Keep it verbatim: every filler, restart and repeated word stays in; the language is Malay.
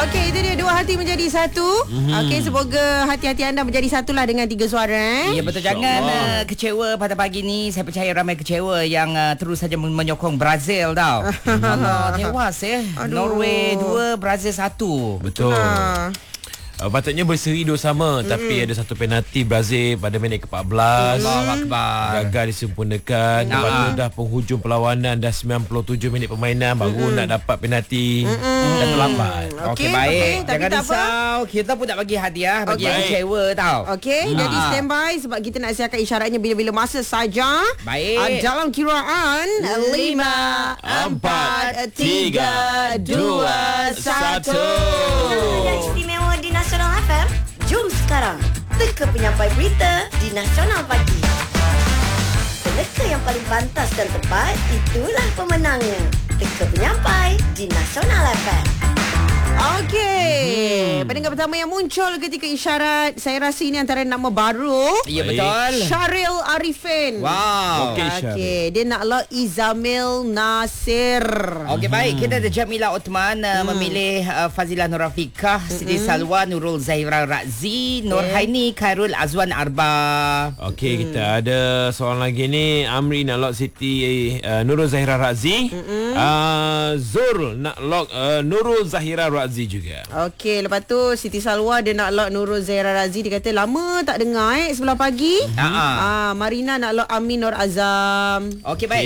Okey, itu dia dua hati menjadi satu. Mm-hmm. Okey, semoga hati-hati anda menjadi satulah dengan tiga suara. Eh? Ya betul, jangan uh, kecewa pada pagi ni. Saya percaya ramai kecewa yang uh, terus saja menyokong Brazil tau. Allah, tewas eh. Aduh. Norway dua, Brazil satu. Betul. Ha. Uh, patutnya berseri dua sama, mm. tapi ada satu penalti Brazil pada minit ke empat belas. Allahu Akbar. Gagal disempurnakan. Lepas tu dah penghujung perlawanan, dah sembilan puluh tujuh minit permainan baru mm. nak dapat penalti. Mm. Dan terlambat. Okey, okay, baik. Okay, jangan risau. Kita pun tak bagi hadiah bagi okay. yang kecewa tau. Okey, mm. jadi standby sebab kita nak siapkan isyaratnya bila-bila masa saja. Baik. Uh, dalam kiraan lima, empat, tiga, dua, satu. Yang istimewa di Nasional F M. Jom sekarang teka penyampai berita di Nasional Pagi. Peneka yang paling pantas dan tepat, itulah pemenangnya. Teka penyampai di Nasional F M. Okey, hmm. pendengar pertama yang muncul ketika isyarat, saya rasa ini antara nama baru. Ya betul. Syaril Arifin. Wow. Okey, okay. Dia nak lock Izamil Nasir. Okey, hmm. baik. Kita ada Jamila Uthman uh, hmm. memilih uh, Fazilah Nur Rafiqah, Siti hmm. Salwa, Nurul Zahira Razi, Nur okay. Haini, Khairul Azwan Arba. Okey, hmm. kita ada soalan lagi ni. Amri nak lock Siti uh, Nurul Zahira Razi. Hmm. Uh, Zul nak lock uh, Nurul Zahira Razi juga. Okey, lepas tu Siti Salwa dia nak lock Nurul Zahira Razi. Dia kata lama tak dengar eh sebelah pagi. Ha. Ah, Marina nak lock Amin Nur Azam. Okey, baik.